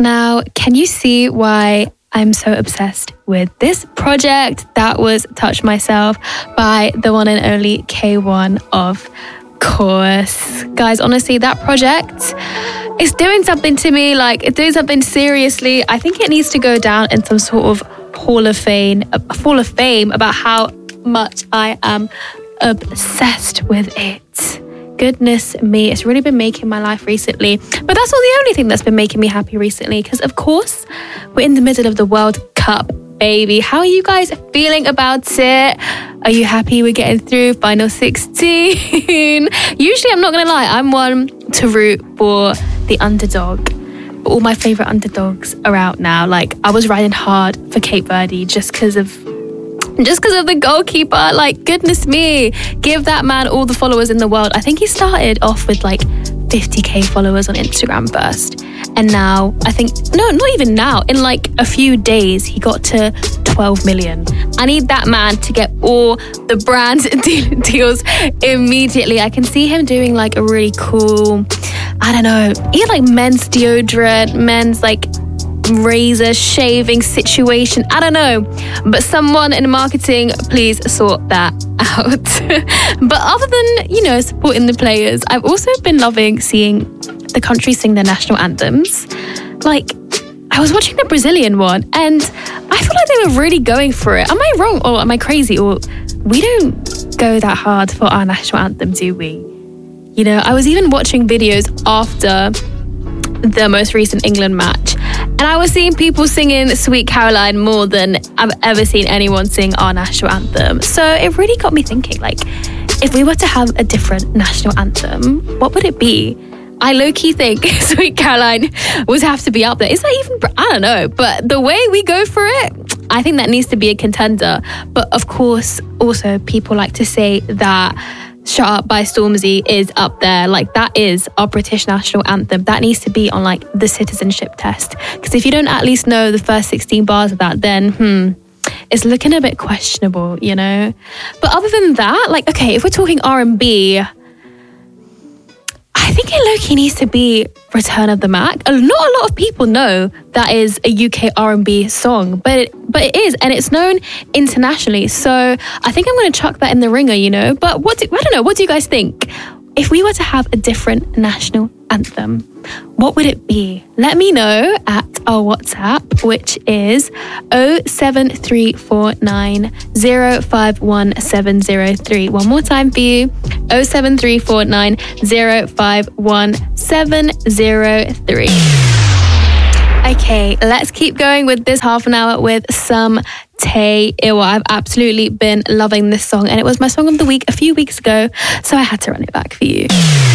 Now, can you see why I'm so obsessed with this project? That was Touch Myself by the one and only K1, of course. Guys, honestly, that project is doing something to me, like it's doing something seriously. I think it needs to go down in some sort of Hall of Fame about how much I am obsessed with it. Goodness me, it's really been making my life recently. But that's not the only thing that's been making me happy recently, because of course we're in the middle of the World Cup, baby. How are you guys feeling about it? Are you happy we're getting through final 16? Usually, I'm not gonna lie, I'm one to root for the underdog. But all my favorite underdogs are out now. Like, I was riding hard for Cape Verde just because of the goalkeeper. Like, goodness me, give that man all the followers in the world. I think he started off with like 50k followers on Instagram first, and now I think, no, not even now, in like a few days he got to 12 million. I need that man to get all the brand deals immediately. I can see him doing like a really cool, I don't know, he had like men's deodorant, men's like razor shaving situation, I don't know, but someone in marketing, please sort that out. But other than, you know, supporting the players, I've also been loving seeing the country sing their national anthems. Like, I was watching the Brazilian one and I feel like they were really going for it. Am I wrong, or am I crazy, or we don't go that hard for our national anthem, do we? You know, I was even watching videos after the most recent England match, and I was seeing people singing Sweet Caroline more than I've ever seen anyone sing our national anthem. So it really got me thinking, like, if we were to have a different national anthem, what would it be? I low-key think Sweet Caroline would have to be up there. Is that even, I don't know, but the way we go for it, I think that needs to be a contender. But of course, also people like to say that Shut Up by Stormzy is up there. Like, that is our British national anthem. That needs to be on like the citizenship test. Because if you don't at least know the first 16 bars of that, then it's looking a bit questionable, you know? But other than that, like, okay, if we're talking R&B, I think it low-key needs to be Return of the Mac. Not a lot of people know that is a UK R&B song, but it is, and it's known internationally. So I think I'm going to chuck that in the ringer, you know. But I don't know, what do you guys think? If we were to have a different national anthem, what would it be? Let me know at our WhatsApp, which is 07349 051703. One more time for you, 07349 051703. Okay, let's keep going with this half an hour with some Tay Iwa. I've absolutely been loving this song, and it was my song of the week a few weeks ago, so I had to run it back for you.